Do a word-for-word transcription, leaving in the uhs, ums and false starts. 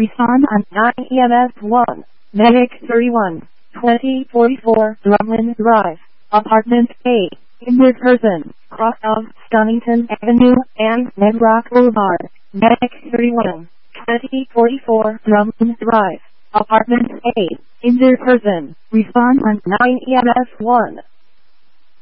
Respond on nine E M S one. Medic thirty-one, twenty forty-four Drumlin Drive, Apartment A, injured person, cross of Stonington Avenue and Medrock Boulevard. Medic thirty-one, twenty forty-four Drumlin Drive, Apartment A, injured person. Respond on nine E M S one.